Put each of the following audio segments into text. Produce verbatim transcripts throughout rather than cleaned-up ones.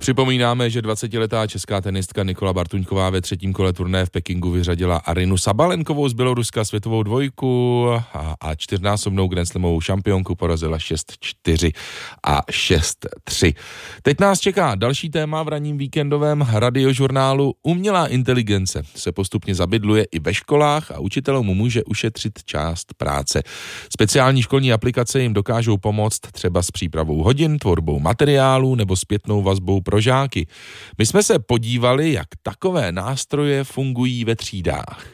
Připomínáme, že dvacetiletá česká tenistka Nikola Bartuňková ve třetím kole turnaje v Pekingu vyřadila Arynu Sabalenkovou z Běloruska, světovou dvojku a, a čtyřnásobnou grandslamovou šampionku porazila šest čtyři a šest tři. Teď nás čeká další téma v ranním víkendovém radiožurnálu. Umělá inteligence se postupně zabydluje i ve školách a učitelům může ušetřit část práce. Speciální školní aplikace jim dokážou pomoct třeba s přípravou hodin, tvorbou materiálů nebo zpětnou vazbou pro žáky. My jsme se podívali, jak takové nástroje fungují ve třídách.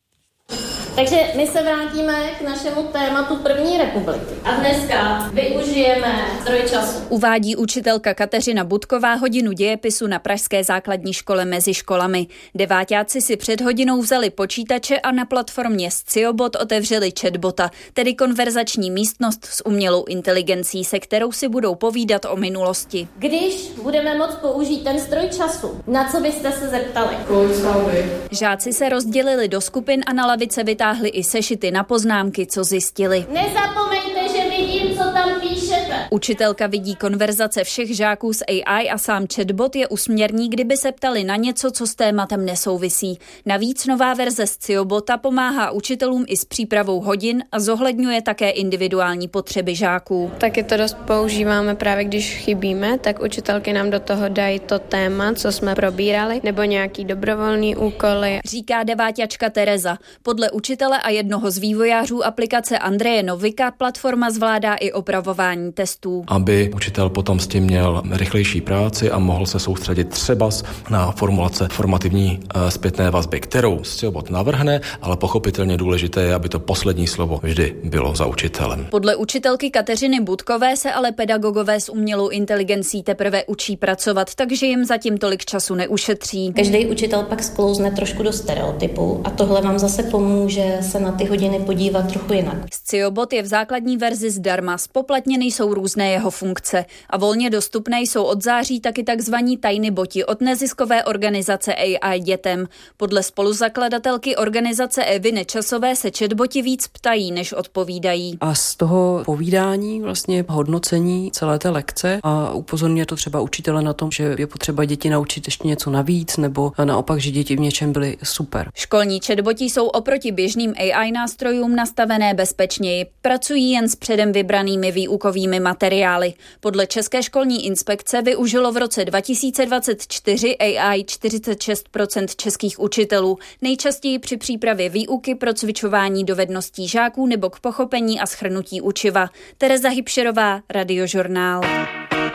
Takže my se vrátíme k našemu tématu první republiky. A dneska využijeme stroj času. Uvádí učitelka Kateřina Budková hodinu dějepisu na pražské základní škole mezi školami. Deváťáci si před hodinou vzali počítače a na platformě Sciobot otevřeli chatbota, tedy konverzační místnost s umělou inteligencí, se kterou si budou povídat o minulosti. Když budeme moct použít ten stroj času, na co byste se zeptali? Žáci se rozdělili do skupin a na lavice vytáhli i sešity na poznámky, co zjistili. Nezapomeňte, že vidím, co tam píšete. Učitelka vidí konverzace všech žáků s A I a sám chatbot je úsměrný, kdyby se ptali na něco, co s tématem nesouvisí. Navíc nová verze Sciobota pomáhá učitelům i s přípravou hodin a zohledňuje také individuální potřeby žáků. Taky to dost používáme právě, když chybíme, tak učitelky nám do toho dají to téma, co jsme probírali, nebo nějaký dobrovolný úkoly. Říká deváťačka Tereza. Podle učitele a jednoho z vývojářů aplikace Andreje Novika platforma zvládá i opravování testů. Aby učitel potom s tím měl rychlejší práci a mohl se soustředit třeba na formulace formativní e, zpětné vazby, kterou Sciobot navrhne, ale pochopitelně důležité je, aby to poslední slovo vždy bylo za učitelem. Podle učitelky Kateřiny Budkové se ale pedagogové s umělou inteligencí teprve učí pracovat, takže jim zatím tolik času neušetří. Každý učitel pak sklouzne trošku do stereotypu a tohle vám zase pomůže se na ty hodiny podívat trochu jinak. Sciobot je v základní verzi zdarma, zpoplatněny jsou různé jeho funkce a volně dostupné jsou od září taky takzvaní tajny boti od neziskové organizace A I dětem. Podle spoluzakladatelky organizace Evy Nečasové se chatboti víc ptají, než odpovídají. A z toho povídání vlastně hodnocení celé té lekce a upozorňuje to třeba učitele na tom, že je potřeba děti naučit ještě něco navíc, nebo naopak, že děti v něčem byly super. Školní chatboti jsou oproti běžným A I nástrojům nastavené bezpečněji. Pracují jen s předem vybranými výukovými materiály. Podle České školní inspekce využilo v roce dva tisíce dvacet čtyři A I čtyřicet šest procent českých učitelů, nejčastěji při přípravě výuky pro cvičování dovedností žáků nebo k pochopení a shrnutí učiva. Tereza Hybšerová, Radiožurnál.